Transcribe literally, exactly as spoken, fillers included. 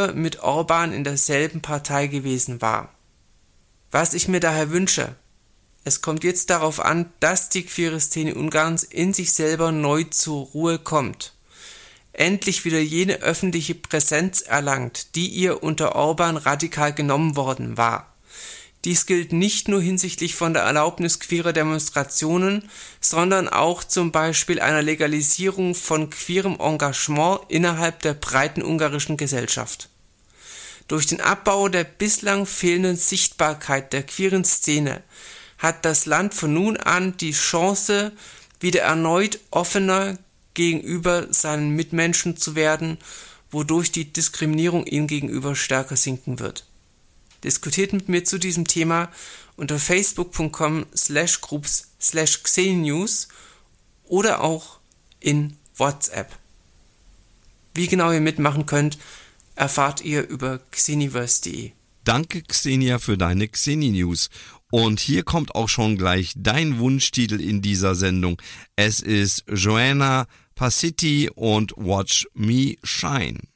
früher mit Orban in derselben Partei gewesen war. Was ich mir daher wünsche: Es kommt jetzt darauf an, dass die queere Szene Ungarns in sich selber neu zur Ruhe kommt, endlich wieder jene öffentliche Präsenz erlangt, die ihr unter Orban radikal genommen worden war. Dies gilt nicht nur hinsichtlich von der Erlaubnis queerer Demonstrationen, sondern auch zum Beispiel einer Legalisierung von queerem Engagement innerhalb der breiten ungarischen Gesellschaft. Durch den Abbau der bislang fehlenden Sichtbarkeit der queeren Szene hat das Land von nun an die Chance, wieder erneut offener gegenüber seinen Mitmenschen zu werden, wodurch die Diskriminierung ihnen gegenüber stärker sinken wird. Diskutiert mit mir zu diesem Thema unter facebook.com slash groups slash xeninews oder auch in WhatsApp. Wie genau ihr mitmachen könnt, erfahrt ihr über xeniverse punkt de. Danke Xenia für deine Xeni-News. Und hier kommt auch schon gleich dein Wunschtitel in dieser Sendung. Es ist Joanna Pasiti und Watch Me Shine.